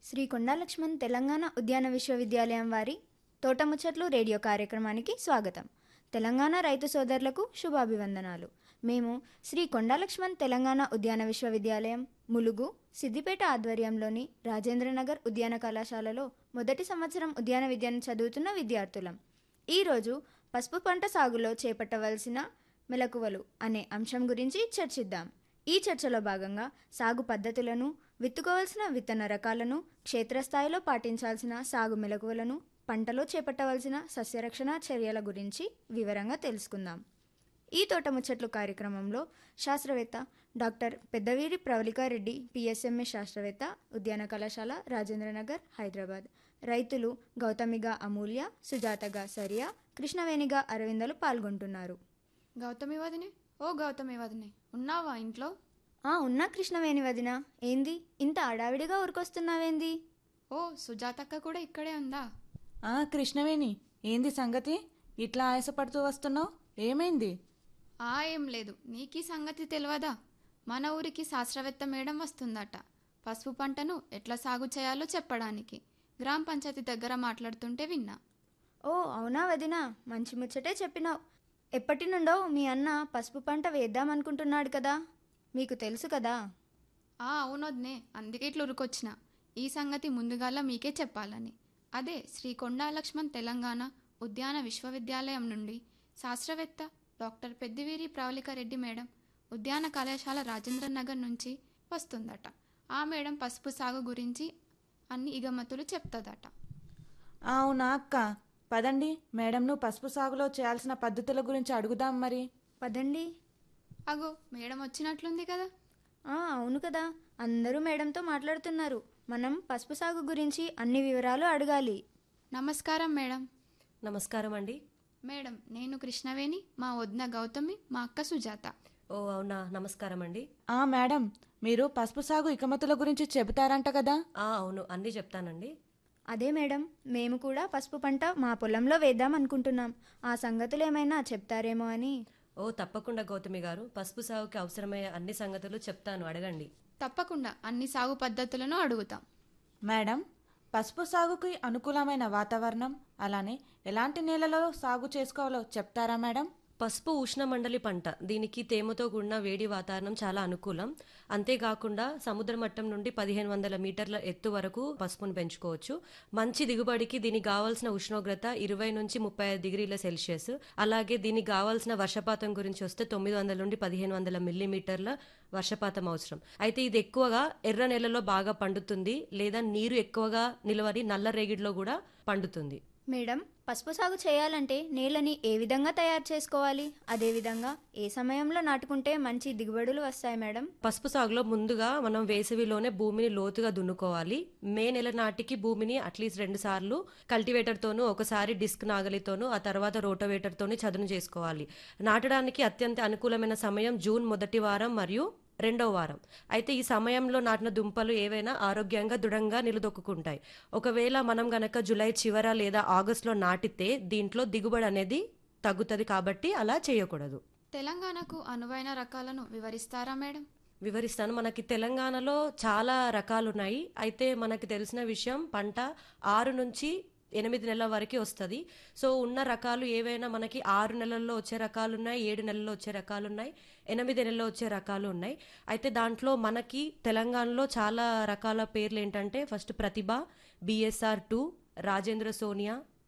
శ్రీ కొండా లక్ష్మణ్ తెలంగాణ ఉద్యాన విశ్వవిద్యాలయం వారి తోటముచ్చట్లు రేడియో కార్యక్రమానికి స్వాగతం. తెలంగాణ రైతు సోదరులకు శుభాభివందనాలు. మేము శ్రీ కొండా లక్ష్మణ్ తెలంగాణ ఉద్యాన విశ్వవిద్యాలయం ములుగు సిద్దిపేట ఆధ్వర్యంలోని రాజేంద్రనగర్ ఉద్యాన కళాశాలలో మొదటి సంవత్సరం ఉద్యాన విద్యను చదువుతున్న విద్యార్థులం. ఈరోజు పసుపు పంట సాగులో చేపట్టవలసిన మెలకువలు అనే అంశం గురించి చర్చిద్దాం. ఈ చర్చలో భాగంగా సాగు పద్ధతులను, విత్తుకోవాల్సిన విత్తన రకాలను, క్షేత్రస్థాయిలో పాటించాల్సిన సాగు మెలకువలను, పంటలో చేపట్టవలసిన సస్యరక్షణ చర్యల గురించి వివరంగా తెలుసుకుందాం. ఈ తోటముచ్చట్లు కార్యక్రమంలో శాస్త్రవేత్త డాక్టర్ పెద్దవీరి ప్రవళికారెడ్డి, పిఎస్ఎంఏ శాస్త్రవేత్త, ఉద్యాన కళాశాల రాజేంద్రనగర్, హైదరాబాద్. రైతులు గౌతమిగా అమూల్య, సుజాతగా సరియా, కృష్ణవేణిగా అరవిందలు పాల్గొంటున్నారు. గౌతమి వదినే, ఓ గౌతమి వదినే, ఉన్నావా ఇంట్లో? ఉన్నా కృష్ణవేణి వదిన. ఏంది ఇంత అడావిడిగా ఊరికొస్తున్నావేంది? ఓ సుజాతక్క కూడా ఇక్కడే ఉందా? కృష్ణవేణి, ఏంది సంగతి? ఇట్లా ఆయాసపడుతూ వస్తున్నావు, ఏమైంది? ఏం లేదు, నీకీ సంగతి తెలియదా? మన ఊరికి శాస్త్రవేత్త మేడం వస్తుందట. పసుపు పంటను ఎట్లా సాగు చేయాలో చెప్పడానికి గ్రామ పంచాయతీ దగ్గర మాట్లాడుతుంటే విన్నా. ఓ అవునా వదిన, మంచి ముచ్చటే చెప్పినావు. ఎప్పటి నుండో మీ అన్న పసుపు పంట వేద్దామనుకుంటున్నాడు కదా, మీకు తెలుసు కదా? అవునొద్నే, అందుకే ఇట్లా ఉరికొచ్చిన. ఈ సంగతి ముందుగాల మీకే చెప్పాలని. అదే శ్రీ కొండా లక్ష్మణ్ తెలంగాణ ఉద్యాన విశ్వవిద్యాలయం నుండి శాస్త్రవేత్త డాక్టర్ పెద్దివీరి ప్రవళికారెడ్డి మేడం ఉద్యాన కళాశాల రాజేంద్రనగర్ నుంచి వస్తుందట. ఆ మేడం పసుపు సాగు గురించి అన్ని ఇగమతులు చెప్తుందట. అవునా అక్క, పదండి మేడంను పసుపు సాగులో చేయాల్సిన పద్ధతుల గురించి అడుగుదాం మరి. పదండి. అగో మేడం వచ్చినట్లుంది కదా. అవును కదా, అందరూ మేడంతో మాట్లాడుతున్నారు. మనం పసుపు సాగు గురించి అన్ని వివరాలు అడగాలి. నమస్కారం మేడం. నమస్కారం అండి. మేడం, నేను కృష్ణవేణి, మా వదిన గౌతమి, మా అక్క సుజాత. ఓ అవునా, నమస్కారం అండి. మేడం, మీరు పసుపు సాగు ఇకమతుల గురించి చెబుతారంట కదా? అవును, అన్నీ చెప్తానండి. అదే మేడం, మేము కూడా పసుపు పంట మా పొలంలో వేద్దాం అనుకుంటున్నాం. ఆ సంగతులు ఏమైనా చెప్తారేమో అని. ఓ తప్పకుండా గౌతమి గారు, పసుపు సాగుకి అవసరమయ్యే అన్ని సంగతులు చెప్తాను, అడగండి. తప్పకుండా అన్ని సాగు పద్ధతులను అడుగుతాం. మేడం, పసుపు సాగుకి అనుకూలమైన వాతావరణం, అలానే ఎలాంటి నేలలో సాగు చేసుకోవాలో చెప్తారా మేడం? పసుపు ఉష్ణమండలి పంట. దీనికి తేమతో కూడిన వేడి వాతావరణం చాలా అనుకూలం. అంతేకాకుండా సముద్ర మట్టం నుండి 1500 మీటర్ల ఎత్తు వరకు పసుపును పెంచుకోవచ్చు. మంచి దిగుబడికి దీనికి కావాల్సిన ఉష్ణోగ్రత 20 నుంచి 35 డిగ్రీల సెల్సియస్. అలాగే దీనికి కావాల్సిన వర్షపాతం గురించి వస్తే 900 నుండి 1500 మిల్లీమీటర్ల వర్షపాతం అవసరం. అయితే ఇది ఎక్కువగా ఎర్ర నేలలో బాగా పండుతుంది, లేదా నీరు ఎక్కువగా నిలవని నల్ల రేగిడిలో కూడా పండుతుంది. మేడం, పసుపు సాగు చేయాలంటే నేలని ఏ విధంగా తయారు చేసుకోవాలి? అదేవిధంగా ఏ సమయంలో నాటుకుంటే మంచి దిగుబడులు వస్తాయి మేడం? పసుపు సాగులో ముందుగా మనం వేసవిలోనే భూమిని లోతుగా దున్నుకోవాలి. మే నెల నాటికి భూమిని అట్లీస్ట్ 2 సార్లు కల్టివేటర్తోనూ, ఒకసారి డిస్క్ నాగలితోనూ, ఆ తర్వాత రోటోవేటర్తోనూ చదును చేసుకోవాలి. నాటడానికి అత్యంత అనుకూలమైన సమయం జూన్ మొదటి వారం మరియు 2వ వారం. అయితే ఈ సమయంలో నాటిన దుంపలు ఏవైనా ఆరోగ్యంగా దృఢంగా నిలదొక్కుంటాయి. ఒకవేళ మనం గనక జూలై చివర లేదా ఆగస్టులో నాటితే దీంట్లో దిగుబడి అనేది తగ్గుతుంది, కాబట్టి అలా చేయకూడదు. తెలంగాణకు అనువైన రకాలను వివరిస్తారా మేడం? వివరిస్తాను. మనకి తెలంగాణలో చాలా రకాలు ఉన్నాయి. అయితే మనకి తెలిసిన విషయం, పంట 6 నుంచి 8 నెలల వరకు వస్తుంది. సో ఉన్న రకాలు ఏవైనా మనకి 6 నెలల్లో వచ్చే రకాలు ఉన్నాయి, 7 నెలల్లో వచ్చే రకాలు ఉన్నాయి, 8 నెలల్లో వచ్చే రకాలు ఉన్నాయి. అయితే దాంట్లో మనకి తెలంగాణలో చాలా రకాల పేర్లు ఏంటంటే, ఫస్ట్ ప్రతిభ, BSR 2, రాజేంద్ర సోనియా,